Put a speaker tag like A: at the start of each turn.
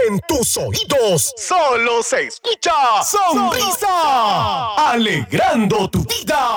A: En tus oídos solo se escucha Sonrisa, alegrando tu vida.